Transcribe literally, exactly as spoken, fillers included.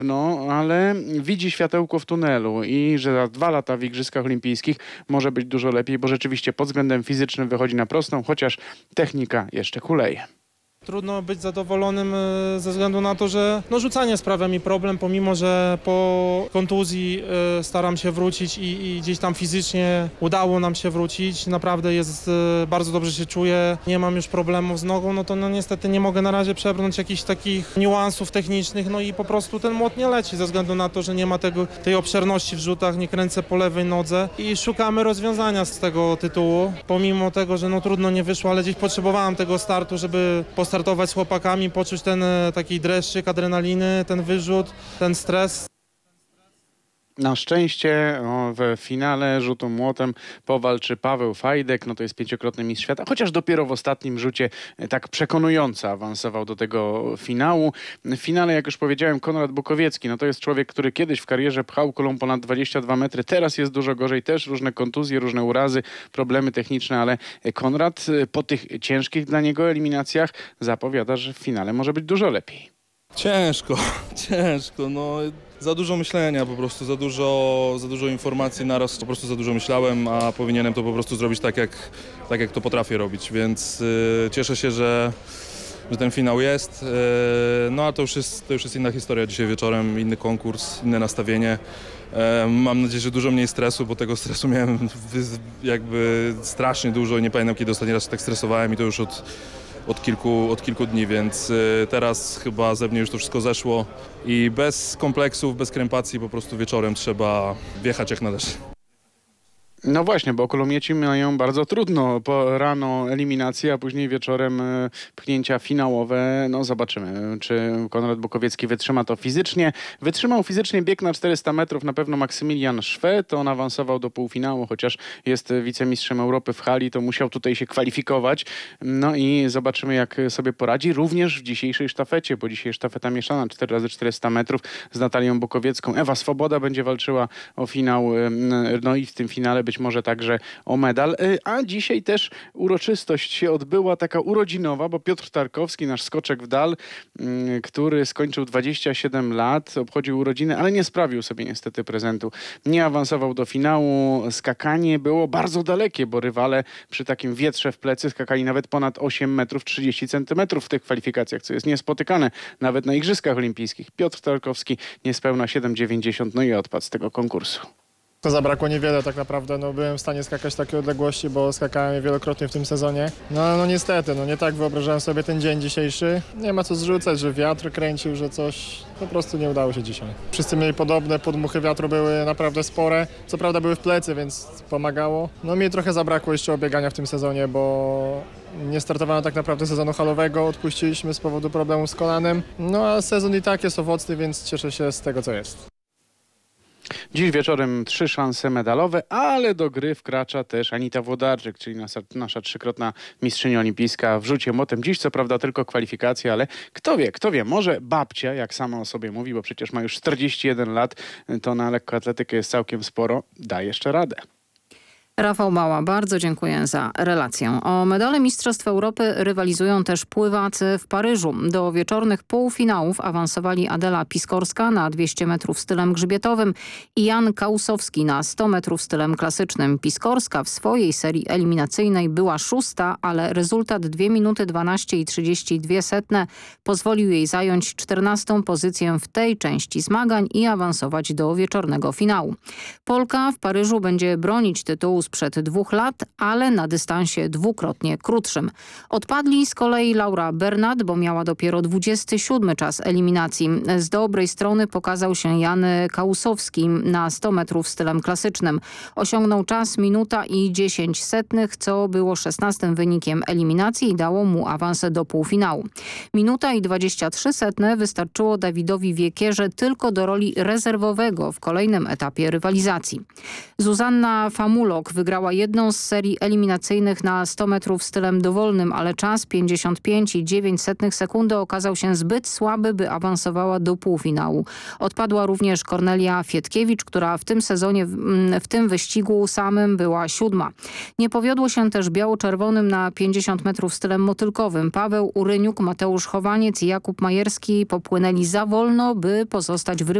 No, ale widzi światełko w tunelu i że za dwa lata w Igrzyskach Olimpijskich może być dużo lepiej, bo rzeczywiście pod względem fizycznym wychodzi na prostą, chociaż technika jeszcze kuleje. Trudno być zadowolonym e, ze względu na to, że no, rzucanie sprawia mi problem, pomimo że po kontuzji e, staram się wrócić i, i gdzieś tam fizycznie udało nam się wrócić. Naprawdę jest, e, bardzo dobrze się czuję, nie mam już problemów z nogą, no to no, niestety nie mogę na razie przebrnąć jakichś takich niuansów technicznych, no i po prostu ten młot nie leci ze względu na to, że nie ma tego, tej obszerności w rzutach, nie kręcę po lewej nodze i szukamy rozwiązania z tego tytułu. Pomimo tego, że no trudno nie wyszło, ale gdzieś potrzebowałem tego startu, żeby postartować z chłopakami, poczuć ten e, taki dreszczyk adrenaliny, ten wyrzut, ten stres. Na szczęście o, w finale rzutu młotem powalczy Paweł Fajdek, no to jest pięciokrotny mistrz świata, chociaż dopiero w ostatnim rzucie e, tak przekonująco awansował do tego finału. W finale, jak już powiedziałem, Konrad Bukowiecki, no to jest człowiek, który kiedyś w karierze pchał kulą ponad dwadzieścia dwa metry, teraz jest dużo gorzej, też różne kontuzje, różne urazy, problemy techniczne, ale Konrad e, po tych ciężkich dla niego eliminacjach zapowiada, że w finale może być dużo lepiej. Ciężko, ciężko, no za dużo myślenia po prostu, za dużo, za dużo informacji naraz, po prostu za dużo myślałem, a powinienem to po prostu zrobić tak jak, tak jak to potrafię robić, więc yy, cieszę się, że, że ten finał jest, yy, no a to już jest, to już jest inna historia dzisiaj wieczorem, inny konkurs, inne nastawienie. Mam nadzieję, że dużo mniej stresu, bo tego stresu miałem jakby strasznie dużo i nie pamiętam, kiedy ostatni raz się tak stresowałem i to już od Od kilku, od kilku dni, więc teraz chyba ze mnie już to wszystko zeszło i bez kompleksów, bez krępacji po prostu wieczorem trzeba wjechać jak należy. No właśnie, bo kolomieci mają bardzo trudno. Po rano eliminacja, a później wieczorem e, pchnięcia finałowe. No zobaczymy, czy Konrad Bukowiecki wytrzyma to fizycznie. Wytrzymał fizycznie bieg na czterysta metrów na pewno Maksymilian Szwed. On awansował do półfinału, chociaż jest wicemistrzem Europy w hali, to musiał tutaj się kwalifikować. No i zobaczymy, jak sobie poradzi. Również w dzisiejszej sztafecie, bo dzisiaj sztafeta mieszana cztery razy czterysta metrów z Natalią Bukowiecką. Ewa Swoboda będzie walczyła o finał, no i w tym finale być może także o medal. A dzisiaj też uroczystość się odbyła, taka urodzinowa, bo Piotr Tarkowski, nasz skoczek w dal, który skończył dwadzieścia siedem lat, obchodził urodziny, ale nie sprawił sobie niestety prezentu. Nie awansował do finału. Skakanie było bardzo dalekie, bo rywale przy takim wietrze w plecy skakali nawet ponad osiem metrów trzydzieści centymetrów w tych kwalifikacjach, co jest niespotykane nawet na Igrzyskach Olimpijskich. Piotr Tarkowski niespełna siedem dziewięćdziesiąt, no i odpadł z tego konkursu. To zabrakło niewiele tak naprawdę, no byłem w stanie skakać takie odległości, bo skakałem je wielokrotnie w tym sezonie. No, no niestety, no nie tak wyobrażałem sobie ten dzień dzisiejszy. Nie ma co zrzucać, że wiatr kręcił, że coś, po prostu nie udało się dzisiaj. Wszyscy mieli podobne, podmuchy wiatru były naprawdę spore. Co prawda były w plecy, więc pomagało. No mi trochę zabrakło jeszcze obiegania w tym sezonie, bo nie startowano tak naprawdę sezonu halowego, odpuściliśmy z powodu problemu z kolanem. No a sezon i tak jest owocny, więc cieszę się z tego, co jest. Dziś wieczorem trzy szanse medalowe, ale do gry wkracza też Anita Włodarczyk, czyli nasza, nasza trzykrotna mistrzyni olimpijska w rzucie młotem. Dziś co prawda tylko kwalifikacje, ale kto wie, kto wie, może babcia, jak sama o sobie mówi, bo przecież ma już czterdzieści jeden lat, to na lekkoatletykę jest całkiem sporo, da jeszcze radę. Rafał Mała, bardzo dziękuję za relację. O medale Mistrzostw Europy rywalizują też pływacy w Paryżu. Do wieczornych półfinałów awansowali Adela Piskorska na dwieście metrów stylem grzbietowym i Jan Kałusowski na sto metrów stylem klasycznym. Piskorska w swojej serii eliminacyjnej była szósta, ale rezultat dwie minuty dwanaście i trzydzieści dwie setne pozwolił jej zająć czternastą pozycję w tej części zmagań i awansować do wieczornego finału. Polka w Paryżu będzie bronić tytułu sprzed dwóch lat, ale na dystansie dwukrotnie krótszym. Odpadli z kolei Laura Bernat, bo miała dopiero dwudziesty siódmy czas eliminacji. Z dobrej strony pokazał się Jan Kałusowski na sto metrów stylem klasycznym. Osiągnął czas minuta i dziesięć setnych, co było szesnastym wynikiem eliminacji i dało mu awans do półfinału. Minuta i dwadzieścia trzy setne wystarczyło Dawidowi Wiekierze tylko do roli rezerwowego w kolejnym etapie rywalizacji. Zuzanna Famulok Uryniuk wygrała jedną z serii eliminacyjnych na sto metrów stylem dowolnym, ale czas pięćdziesiąt pięć i dziewięć setnych sekundy okazał się zbyt słaby, by awansowała do półfinału. Odpadła również Kornelia Fietkiewicz, która w tym sezonie, w tym wyścigu samym była siódma. Nie powiodło się też biało-czerwonym na pięćdziesiąt metrów stylem motylkowym. Paweł Uryniuk, Mateusz Chowaniec i Jakub Majerski popłynęli za wolno, by pozostać w